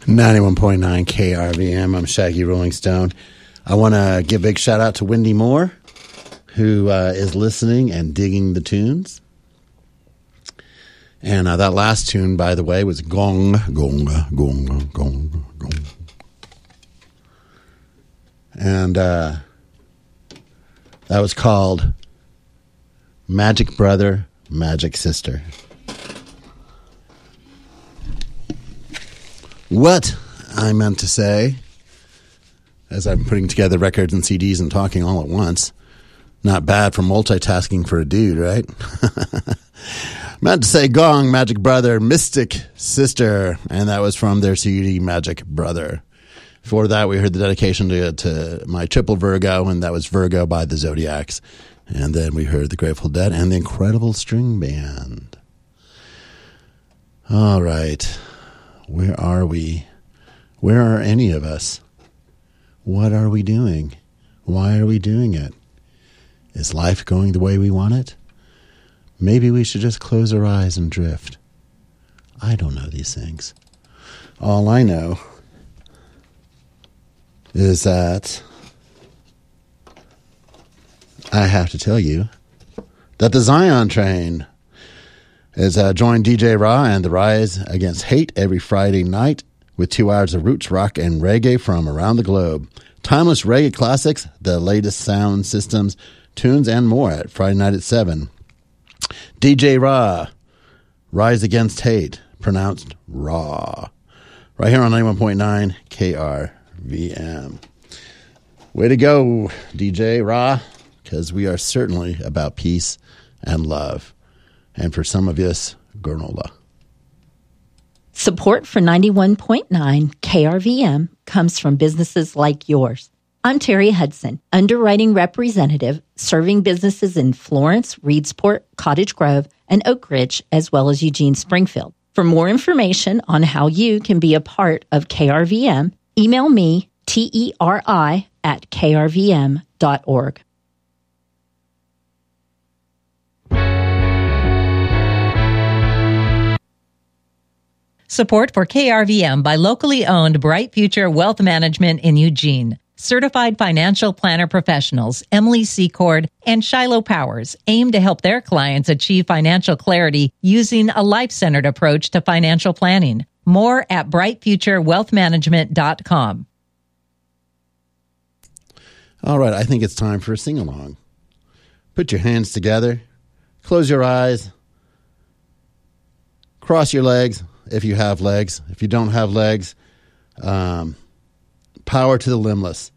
91.9 KRVM. I'm Shaggy Rolling Stone. I want to give a big shout out to Wendy Moore, who is listening and digging the tunes. And that last tune, by the way, was Gong, Gong, Gong, Gong, Gong. And that was called Magic Brother, Magic Sister. What I meant to say, as I'm putting together records and CDs and talking all at once, not bad for multitasking for a dude, right? Meant to say Gong, Magic Brother, Mystic Sister, and that was from their CD Magic Brother. Before that, we heard the dedication to my triple Virgo, and that was Virgo by the Zodiacs. And then we heard the Grateful Dead and the Incredible String Band. All right. Where are we? Where are any of us? What are we doing? Why are we doing it? Is life going the way we want it? Maybe we should just close our eyes and drift. I don't know these things. All I know is that I have to tell you that the Zion Train is join DJ Ra and the Rise Against Hate every Friday night with 2 hours of roots, rock, and reggae from around the globe. Timeless reggae classics, the latest sound systems, tunes, and more at Friday night at 7. DJ Ra, Rise Against Hate, pronounced Raw. Right here on 91.9 KRVM. Way to go, DJ Ra, because we are certainly about peace and love. And for some of us, granola. Support for 91.9 KRVM comes from businesses like yours. I'm Terry Hudson, underwriting representative, serving businesses in Florence, Reedsport, Cottage Grove, and Oak Ridge, as well as Eugene Springfield. For more information on how you can be a part of KRVM, email me, TERI@krvm.org. Support for KRVM by locally owned Bright Future Wealth Management in Eugene. Certified financial planner professionals Emily Secord and Shiloh Powers aim to help their clients achieve financial clarity using a life-centered approach to financial planning. More at brightfuturewealthmanagement.com. All right, I think it's time for a sing-along. Put your hands together, close your eyes, cross your legs if you have legs. If you don't have legs, power to the limbless.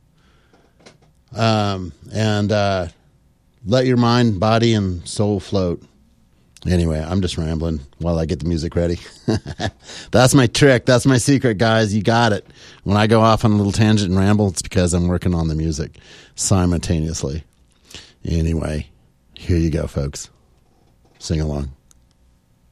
And let your mind, body, and soul float. Anyway, I'm just rambling while I get the music ready. That's my trick. That's my secret, guys. You got it. When I go off on a little tangent and ramble, it's because I'm working on the music simultaneously. Anyway, here you go, folks. Sing along.